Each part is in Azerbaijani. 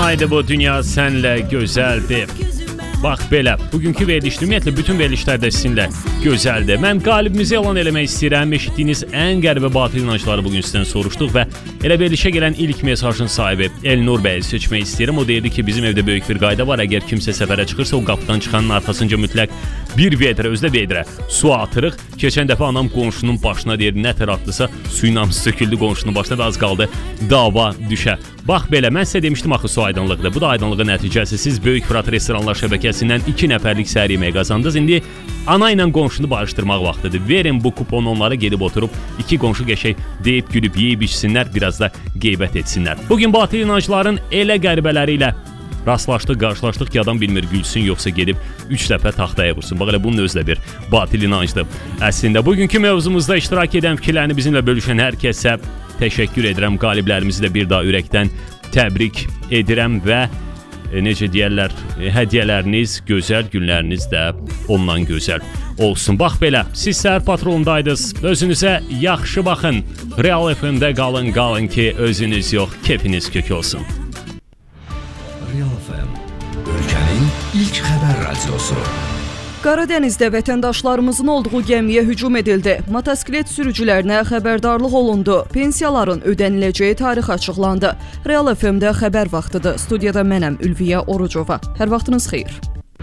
aydı bu dünya sənlə gözəldir. Bax belə, bugünkü veriliş ümumiyyətlə bütün verilişlərdə sizinlə gözəldir. Mən qalibimizi elan eləmək istəyirəm. Eşitdiyiniz ən qəribə batil inancları bugün sizdən soruşduq və elə verilişə gələn ilk mesajın sahibi Elnur bəyi seçmək istəyirəm. O deyirdi ki, bizim evdə böyük bir qayda var. Əgər kimsə səfərə çıxırsa, o qapıdan çıxanın arxasınca mütləq bir vedrə, özdə vedrə su atırıq. Keçən dəfə anam qonşunun başına deyir, nə tər atdısa suyla söküldü qonşunun başına və az qaldı dava düşə. Bax belə, mən sizə demişdim axı su aydınlıqdır. Bu da aydınlığın nəticəsi. Siz Böyük Fırat Restoranlar şəbəkəsindən 2 nəfərlik səhər yeməyi qazandınız. İndi ana ilə qonşunu barışdırmaq vaxtıdır. Verin bu kuponu onlara, gedib oturub 2 qonşu qəşəng deyib gülüb yeyib içsinlər, biraz da qeybət etsinlər. Bugün batil inancların elə qəribələri ilə rastlaşdıq, qarşılaşdıq ki, adam bilmir gülsün yoxsa gedib 3 dəfə taxtaya vursun. Bax elə bunun özü də bir batil inancdır. Əslində bugünkü mövzumuzda iştirak edən fikirlərini bizimlə bölüşən hər kəsə təşəkkür edirəm. Qaliblərimizi də bir daha ürəkdən təbrik edirəm və necə deyərlər, hədiyyələriniz, gözəl günləriniz də ondan gözəl olsun. Bax belə, siz səhər patrolundaydınız. Özünüzə yaxşı baxın. Real FM-də qalın ki, özünüz yox, keyfiniz kök olsun. Real FM, ölkənin ilk xəbər radiosu. Qaradənizdə vətəndaşlarımızın olduğu gəmiyə hücum edildi. Motosiklet sürücülərinə xəbərdarlıq olundu. Pensiyaların ödəniləcəyi tarix açıqlandı. Real FM-də xəbər vaxtıdır. Studiyada mənəm Ülviyə Orucova. Hər vaxtınız xeyir.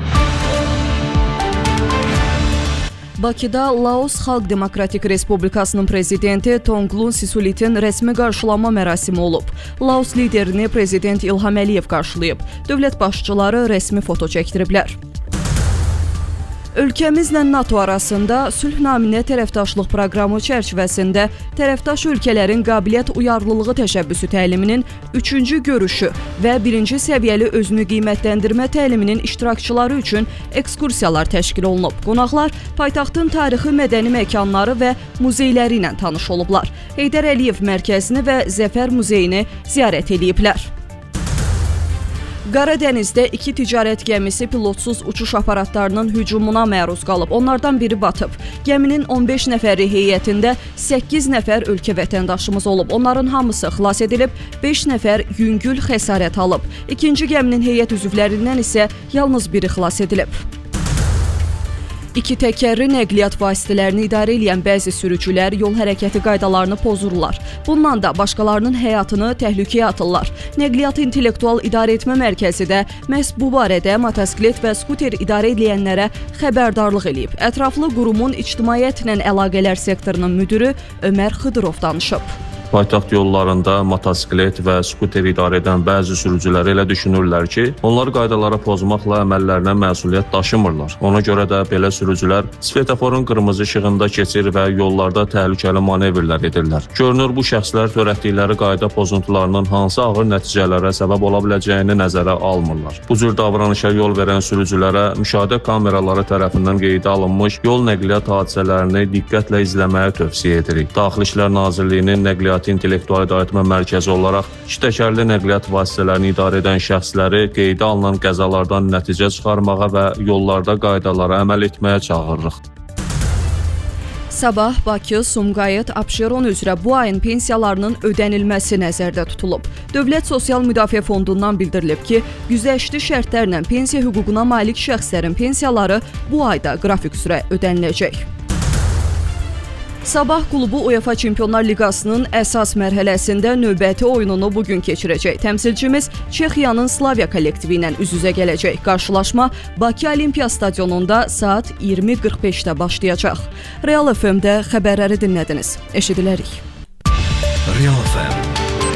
Bakıda Laos Xalq Demokratik Respublikasının prezidenti Tonglun Sisulitin rəsmi qarşılanma mərasimi olub. Laos liderini prezident İlham Əliyev qarşılayıb. Dövlət başçıları rəsmi foto çəkdiriblər. Ölkəmizlə NATO arasında sülh naminə tərəfdaşlıq proqramı çərçivəsində tərəfdaş ölkələrin qabiliyyət uyarlılığı təşəbbüsü təliminin 3-cü görüşü və 1-ci səviyyəli özünü qiymətləndirmə təliminin iştirakçıları üçün ekskursiyalar təşkil olunub. Qonaqlar paytaxtın tarixi mədəni məkanları və muzeyləri ilə tanış olublar. Heydər Əliyev mərkəzini və Zəfər muzeyini ziyarət ediblər. Qaradənizdə 2 ticarət gəmisi pilotsuz uçuş aparatlarının hücumuna məruz qalıb. Onlardan biri batıb. Gəminin 15 nəfəri heyətində 8 nəfər ölkə vətəndaşımız olub. Onların hamısı xilas edilib, 5 nəfər yüngül xəsarət alıb. İkinci gəminin heyət üzvlərindən isə yalnız biri xilas edilib. 2 təkərli nəqliyyat vasitələrini idarə edən bəzi sürücülər yol hərəkəti qaydalarını pozurlar. Bundan da başqalarının həyatını təhlükəyə atırlar. Nəqliyyat İntellektual İdarə Etmə Mərkəzi də məhz bu barədə motosiklet və skuter idarə edilənlərə xəbərdarlıq edib. Ətraflı qurumun ictimaiyyətlə əlaqələr sektorunun müdiri Ömər Xıdırov danışıb. Paytaxt yollarında motosiklet və skuter idarə edən bəzi sürücülər elə düşünürlər ki, onlar qaydalara pozmaqla əməllərinə məsuliyyət daşımırlar. Ona görə də belə sürücülər svetoforun qırmızı işığında keçir və yollarda təhlükəli manevrlər edirlər. Görünür, bu şəxslər törətdikləri qayda pozuntularının hansı ağır nəticələrə səbəb ola biləcəyini nəzərə almırlar. Bu cür davranışa yol verən sürücülərə müşahidə kameraları tərəfindən qeydə alınmış yol nəqliyyat hadisələrini diqqətlə izləməyi tövsiyə edirik. Daxili İşlər Nazirliyinin Nəqliyyat İntellektual İdarə Etmə Mərkəzi olaraq 2 təkərli nəqliyyat vasitələrini idarə edən şəxsləri qeydə alınan qəzalardan nəticə çıxarmağa və yollarda qaydalara əməl etməyə çağırırıq. Sabah Bakı, Sumqayıt, Abşeron üzrə bu ayın pensiyalarının ödənilməsi nəzərdə tutulub. Dövlət Sosial Müdafiə Fondundan bildirilib ki, güzəştli şərtlərlə pensiya hüququna malik şəxslərin pensiyaları bu ayda qrafik üzrə ödəniləcək. Sabah klubu UEFA Çempionlar Liqasının əsas mərhələsində növbəti oyununu bugün keçirəcək. Təmsilçimiz Çexiyanın Slavia kollektivi ilə üz-üzə gələcək. Qarşılaşma Bakı Olimpiya Stadionunda saat 20:45-də başlayacaq. Real FM-də xəbərləri dinlədiniz. Eşidilərik. Real FM